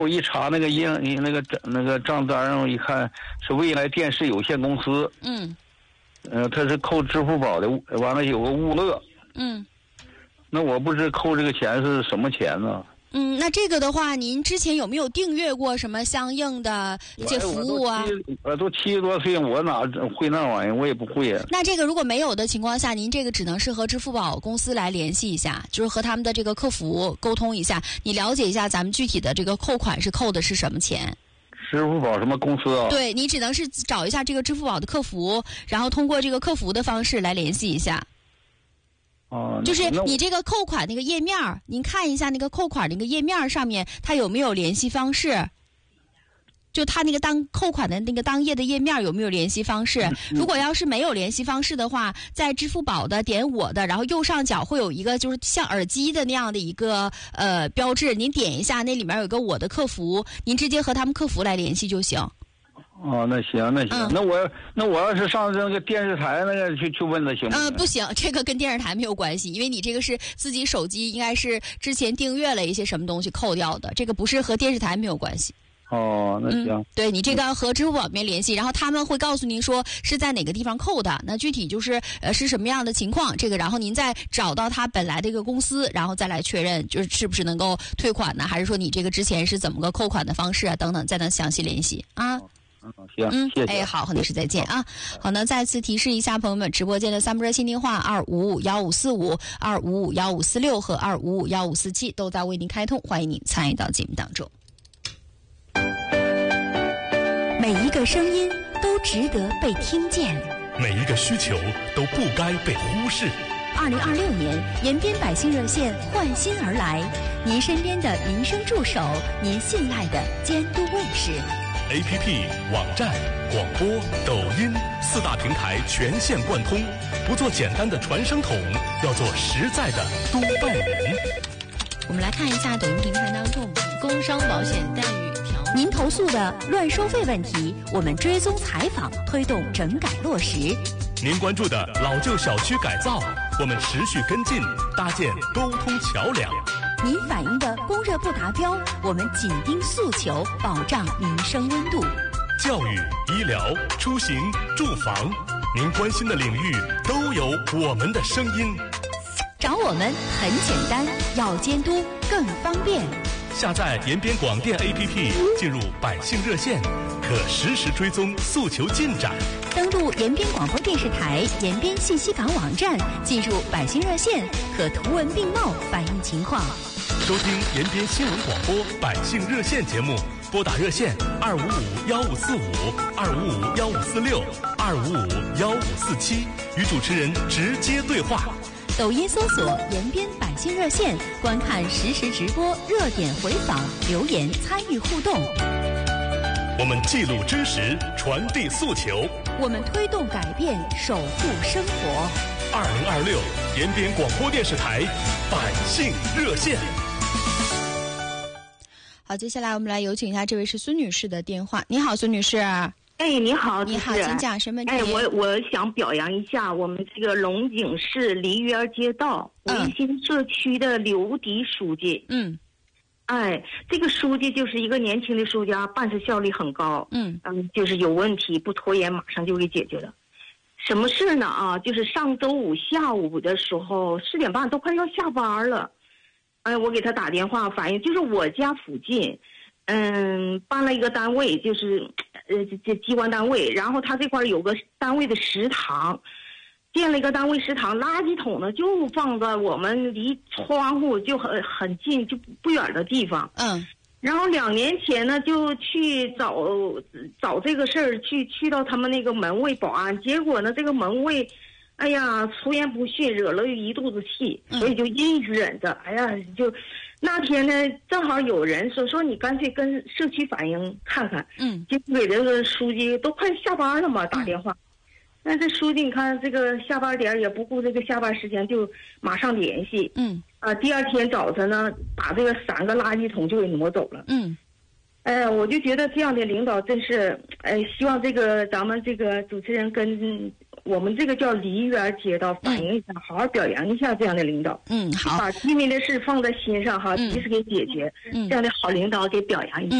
我一查那个账单上，我一看是未来电视有限公司。他是扣支付宝的，完了有个物乐。那我不知扣这个钱是什么钱呢？ 那这个的话，您之前有没有订阅过什么相应的一些服务啊？ 我都70多岁，我哪会那玩意儿？我也不会啊。 那这个如果没有的情况下，您这个只能是和支付宝公司来联系一下，就是和他们的这个客服沟通一下，你了解一下咱们具体的这个扣款是扣的是什么钱。 支付宝什么公司啊？ 对，你只能是找一下这个支付宝的客服，然后通过这个客服的方式来联系一下。就是你这个扣款那个页面，您看一下那个扣款那个页面上面，它有没有联系方式？就它那个扣款的那个当页的页面有没有联系方式？如果要是没有联系方式的话，在支付宝的点我的，然后右上角会有一个就是像耳机的那样的一个标志，您点一下，那里面有个我的客服，您直接和他们客服来联系就行。 那行，那我要是上这个电视台那个去问他行吗？ 不行，这个跟电视台没有关系，因为你这个是自己手机应该是之前订阅了一些什么东西扣掉的，这个不是和电视台没有关系。 那行。 对，你这个和支付宝没联系，然后他们会告诉您说是在哪个地方扣的，那具体就是是什么样的情况，这个然后您再找到他本来的一个公司，然后再来确认就是是不是能够退款呢，还是说你这个之前是怎么个扣款的方式啊等等，再能详细联系啊。 行，谢谢。 好，和女士再见啊。好，那再次提示一下朋友们，直播间的3部热线电话2551545、2551546和2551547都在为您开通，欢迎您参与到节目当中。 每一个声音都值得被听见， 每一个需求都不该被忽视。 2026年，延边百姓热线换新而来，您身边的民生助手，您信赖的监督卫士。 APP、网站、广播、抖音4大平台全线贯通，不做简单的传声筒，要做实在的督办人。 我们来看一下抖音平台当中工伤保险待遇条您投诉的乱收费问题，我们追踪采访，推动整改落实。 您关注的老旧小区改造，我们持续跟进，搭建沟通桥梁。 您反映的供热不达标，我们紧盯诉求，保障民生温度。 教育、医疗、出行、住房，您关心的领域都有我们的声音。 找我们很简单，要监督更方便。 下载延边广电 APP， 进入百姓热线，可实时追踪诉求进展。 登录延边广播电视台延边信息港网站，进入百姓热线，可图文并茂反映情况。 收听延边新闻广播百姓热线节目，拨打热线2551545、2551546、2551547，与主持人直接对话。 抖音搜索延边百姓热线，观看实时直播、热点回访、留言参与互动。 我们记录真实，传递诉求， 我们推动改变，守护生活。 2026延边广播电视台百姓热线。 好，接下来我们来有请一下这位是孙女士的电话。你好，孙女士。 你好， 你好，请讲什么？ 我想表扬一下我们这个龙井市梨园街道维新社区的刘迪书记。这个书记就是一个年轻的书记，办事效率很高。就是有问题不拖延，马上就给解决了。什么事呢？就是上周五下午的时候4点半，都快要下班了。我给他打电话反映，就是我家附近，搬了一个单位，就是这机关单位，然后他这块有个单位的食堂，建了一个单位食堂，垃圾桶呢就放在我们离窗户就很近，就不远的地方。然后2年前呢，就去找这个事儿，去到他们那个门卫保安，结果呢，这个门卫，出言不逊，惹了一肚子气，所以就一直忍着。就那天呢，正好有人说你干脆跟社区反映看看，就给这个书记都快下班了嘛打电话。那这书记你看这个下班点也不顾这个下班时间，就马上联系。第二天早晨呢，把这个3个垃圾桶就给挪走了。 我就觉得这样的领导真是，希望这个咱们这个主持人跟我们这个叫梨园街道反映一下，好好表扬一下这样的领导。 好， 把居民的事放在心上哈，及时给解决。这样的好领导给表扬一下。